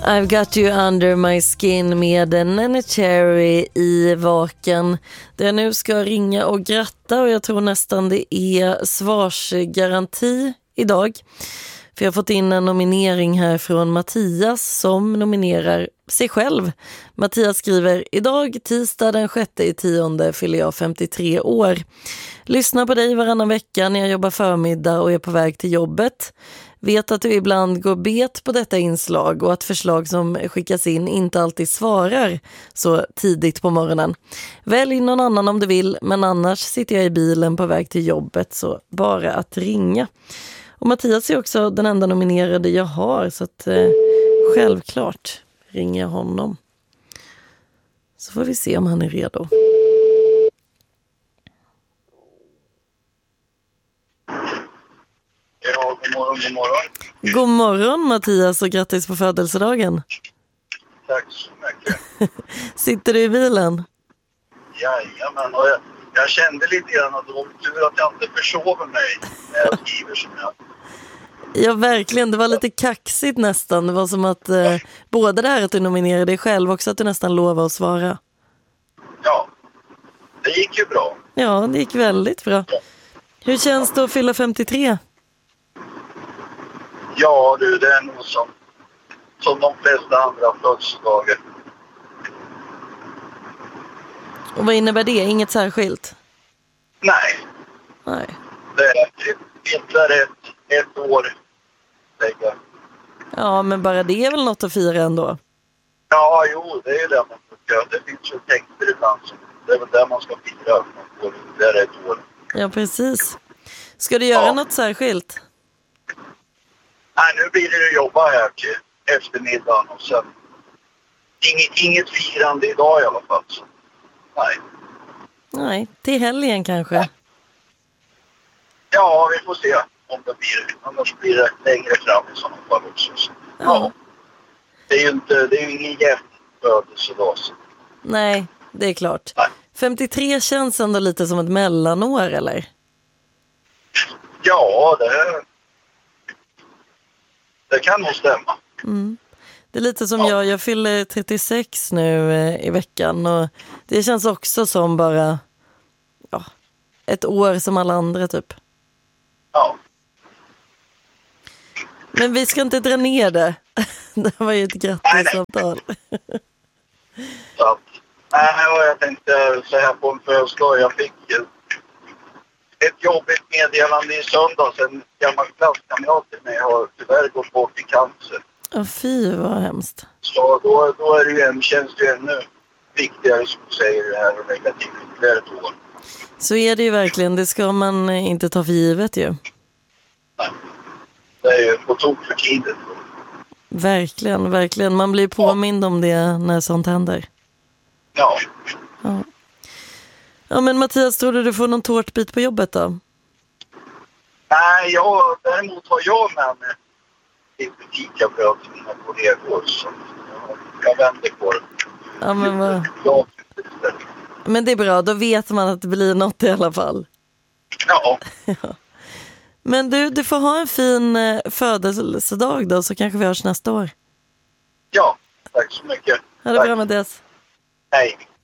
I've got you under my skin med Neneh Cherry i Vaken. Där jag nu ska ringa och gratta, och jag tror nästan det är svarsgaranti idag. För jag har fått in en nominering här från Mattias som nominerar sig själv. Mattias skriver: idag, tisdag den 6/10, fyller jag 53 år. Lyssnar på dig varannan vecka när jag jobbar förmiddag och är på väg till jobbet. Vet att du ibland går bet på detta inslag och att förslag som skickas in inte alltid svarar så tidigt på morgonen. Välj någon annan om du vill, men annars sitter jag i bilen på väg till jobbet, så bara att ringa. Och Mattias är också den enda nominerade jag har, så att självklart ringer jag honom. Så får vi se om han är redo. Ja, god morgon, god morgon. God morgon Mattias, och grattis på födelsedagen. Tack så mycket. Sitter du i bilen? Jajamän, och jag kände lite grann att det var tur att jag inte försover mig när jag skriver som jag. Ja, verkligen. Det var lite kaxigt nästan. Det var som att både det här att du nominerade dig själv, också att du nästan lovade att svara. Ja, det gick ju bra. Ja, det gick väldigt bra. Hur känns det att fylla 53? Ja du, det är nog som de flesta andra födelsedagar. Och vad innebär det? Inget särskilt? Nej. Nej. Det är ytterligare ett år. Lägga. Ja, men bara det är väl något att fira ändå? Ja, jo, det är ju det man ska göra. Det finns ju texter ibland som det är väl där man ska fira. Det är ett år. Ja, precis. Ska du göra något särskilt? Nej, nu blir det jobba här till eftermiddagen och sen inget firande idag i alla fall. Så. Nej. Nej, till helgen kanske. Ja, vi får se om det blir. Annars blir det längre fram i sådana fall också. Så. Ja. Det är ju ingen jämn födelsedag. Nej, det är klart. Nej. 53 känns ändå lite som ett mellanår, eller? Ja, det kan nog stämma. Mm. Det är lite som jag fyller 36 nu i veckan, och det känns också som bara ett år som alla andra typ. Ja. Men vi ska inte dra ner det. Det var ju ett grattisavtal. Jag tänkte så här på en födelsedag. Jag fick ett jobbigt meddelande i söndags. En gammal klasskamrat till mig har tyvärr gått bort i cancer. Fy, vad hemskt. Så då är det ju känns det ännu viktigare, som du säger, det här och lägga till ytterligare ett år. Så är det ju verkligen. Det ska man inte ta för givet ju. Nej. Det är ju på tok för tidigt. Verkligen, verkligen. Man blir påmind om det när sånt händer. Ja. Ja, men Mattias, tror du får någon tårtbit på jobbet då? Nej, däremot har jag med mig lite fikabröd till mina kollegor, så jag vänder på det. Ja, men det är bra, då vet man att det blir något i alla fall. Ja. Men du får ha en fin födelsedag då, så kanske vi hörs nästa år. Ja, tack så mycket. Ha det bra, Mattias. Hej.